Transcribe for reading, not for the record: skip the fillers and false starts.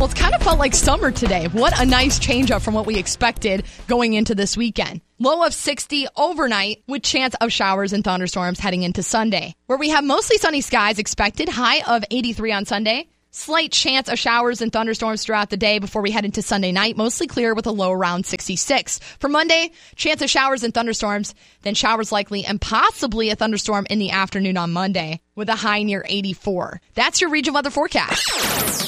Well, it's kind of felt like summer today. What a nice change up from what we expected going into this weekend. Low of 60 overnight with chance of showers and thunderstorms heading into Sunday, where we have mostly sunny skies expected, high of 83 on Sunday. Slight chance of showers and thunderstorms throughout the day before we head into Sunday night, mostly clear with a low around 66. For Monday, chance of showers and thunderstorms, then showers likely and possibly a thunderstorm in the afternoon on Monday with a high near 84. That's your region weather forecast.